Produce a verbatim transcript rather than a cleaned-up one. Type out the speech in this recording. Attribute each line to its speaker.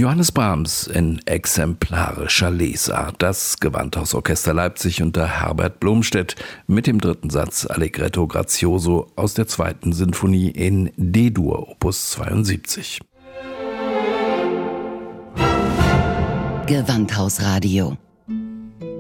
Speaker 1: Johannes Brahms in exemplarischer Lesart. Das Gewandhausorchester Leipzig unter Herbert Blomstedt mit dem dritten Satz Allegretto Grazioso aus der zweiten Sinfonie in D-Dur, Opus zweiundsiebzig.
Speaker 2: Gewandhausradio